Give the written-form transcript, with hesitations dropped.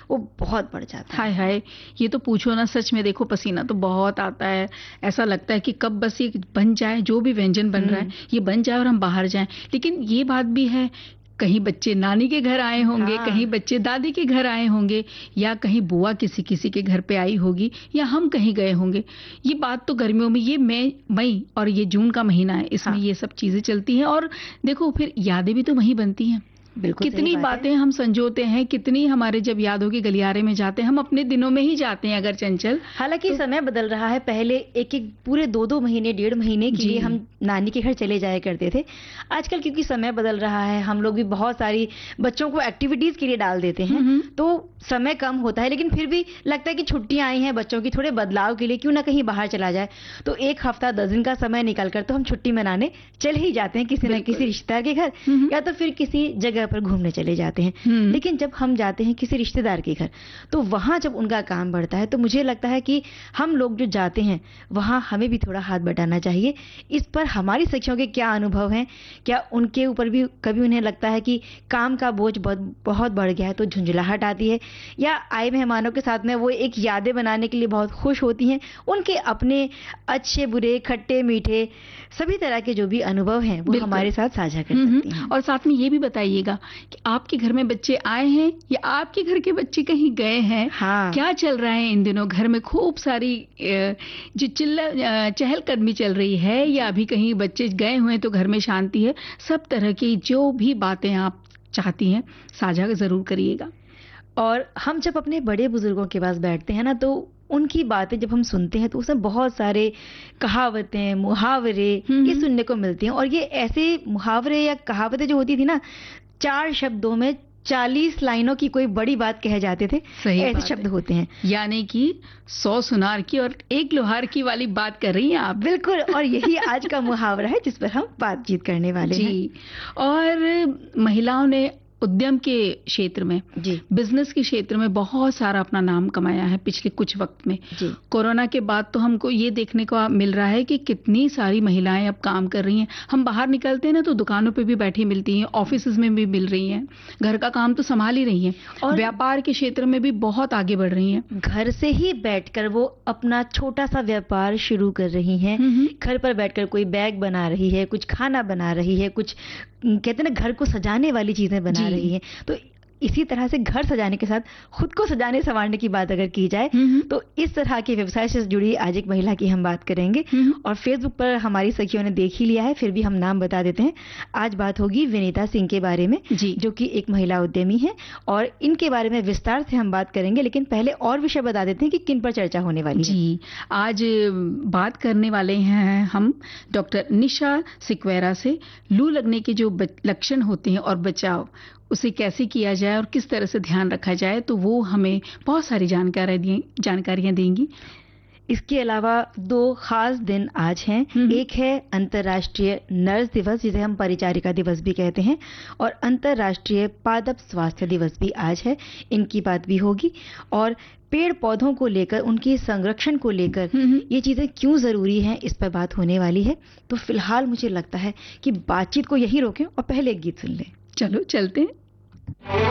वो बहुत बढ़ जाता है। हाय हाय, ये तो पूछो ना, सच में देखो पसीना तो बहुत आता है। ऐसा लगता है कि कब बस ये बन जाए, जो भी व्यंजन बन रहा है ये बन जाए और हम बाहर जाएं। लेकिन ये बात भी है, कहीं बच्चे नानी के घर आए होंगे, हाँ। कहीं बच्चे दादी के घर आए होंगे, या कहीं बुआ किसी किसी के घर पे आई होगी, या हम कहीं गए होंगे। ये बात तो गर्मियों में, ये मई और ये जून का महीना है, इसमें हाँ। ये सब चीजें चलती हैं। और देखो फिर यादें भी तो वहीं बनती हैं। बिल्कुल सही कितनी बात है। बातें हम संजोते हैं, कितनी हमारे जब यादों के गलियारे में जाते हैं, हम अपने दिनों में ही जाते हैं अगर चंचल। हालांकि तो समय बदल रहा है, पहले एक एक पूरे 2-2 महीने, 1.5 महीने के जी लिए हम नानी के घर चले जाया करते थे। आजकल क्योंकि समय बदल रहा है, हम लोग भी बहुत सारी बच्चों को एक्टिविटीज के लिए डाल देते हैं, तो समय कम होता है, लेकिन फिर भी लगता है कि छुट्टियां आई हैं बच्चों की, थोड़े बदलाव के लिए क्यों ना कहीं बाहर चला जाए। तो 1 हफ्ता 10 दिन का समय निकाल कर तो हम छुट्टी मनाने चल ही जाते हैं, किसी न किसी रिश्तेदार के घर या तो फिर किसी जगह पर घूमने चले जाते हैं। लेकिन जब हम जाते हैं किसी रिश्तेदार के घर, तो वहां जब उनका काम बढ़ता है, तो मुझे लगता है कि हम लोग जो जाते हैं वहां हमें भी थोड़ा हाथ बटाना चाहिए। इस पर हमारी सखियों के क्या अनुभव हैं, क्या उनके ऊपर भी कभी उन्हें लगता है कि काम का बोझ बहुत बढ़ गया है तो झुंझलाहट आती है, या आए मेहमानों के साथ में वो एक यादें बनाने के लिए बहुत खुश होती हैं। उनके अपने अच्छे बुरे, खट्टे मीठे सभी तरह के जो भी अनुभव हैं वो हमारे साथ साझा कर सकती हैं। और साथ में ये भी बताइएगा कि आपके घर में बच्चे आए हैं या आपके घर के बच्चे कहीं गए हैं। हाँ। क्या चल रहा है इन दिनों घर में? खूब सारी जो चहलकदमी चल रही है, या अभी कहीं बच्चे गए हुए हैं तो घर में शांति है? सब तरह की जो भी बातें आप चाहती हैं साझा जरूर करिएगा। और हम जब अपने बड़े बुजुर्गों के पास बैठते हैं ना, तो उनकी बातें जब हम सुनते हैं तो उसमें बहुत सारे कहावतें, मुहावरे ये सुनने को मिलती हैं। और ये ऐसे मुहावरे या कहावतें जो होती थी ना, 4 शब्दों में 40 लाइनों की कोई बड़ी बात कह जाते थे, ऐसे शब्द होते हैं। यानी कि 100 सुनार की और 1 लोहार की वाली बात कर रही हैं आप। बिल्कुल, और यही आज का मुहावरा है जिस पर हम बातचीत करने वाले हैं। जी, और महिलाओं ने उद्यम के क्षेत्र में, बिजनेस के क्षेत्र में बहुत सारा अपना नाम कमाया है पिछले कुछ वक्त में। कोरोना के बाद तो हमको ये देखने को मिल रहा है कि कितनी सारी महिलाएं अब काम कर रही हैं। हम बाहर निकलते हैं ना तो दुकानों पे भी बैठी मिलती हैं, ऑफिसेज में भी मिल रही हैं, घर का काम तो संभाल ही रही हैं, और व्यापार के क्षेत्र में भी बहुत आगे बढ़ रही हैं। घर से ही बैठकर वो अपना छोटा सा व्यापार शुरू कर रही हैं। घर पर बैठकर कोई बैग बना रही है, कुछ खाना बना रही है, कुछ कहते हैं ना घर को सजाने वाली चीजें बना रही है। तो इसी तरह से घर सजाने के साथ खुद को सजाने संवारने की बात अगर की जाए तो इस तरह के व्यवसाय से जुड़ी आज एक महिला की हम बात करेंगे। और फेसबुक पर हमारी सखियों ने देख ही लिया है, फिर भी हम नाम बता देते हैं। आज बात होगी विनीता सिंह के बारे में, जो कि एक महिला उद्यमी है, और इनके बारे में विस्तार से हम बात करेंगे। लेकिन पहले और विषय बता देते हैं कि किन पर चर्चा होने वाली है। जी, आज बात करने वाले हैं हम डॉक्टर निशा सिक्वेरा से। लू लगने के जो लक्षण होते हैं और बचाव, उसे कैसे किया जाए और किस तरह से ध्यान रखा जाए, तो वो हमें बहुत सारी जानकारियां देंगी। इसके अलावा 2 खास दिन आज हैं। एक है अंतर्राष्ट्रीय नर्स दिवस, जिसे हम परिचारिका दिवस भी कहते हैं, और अंतर्राष्ट्रीय पादप स्वास्थ्य दिवस भी आज है। इनकी बात भी होगी। और पेड़ पौधों को लेकर, उनके संरक्षण को लेकर ये चीजें क्यों जरूरी हैं, इस पर बात होने वाली है। तो फिलहाल मुझे लगता है कि बातचीत को यही रोकें और पहले एक गीत सुन लें। चलो चलते हैं।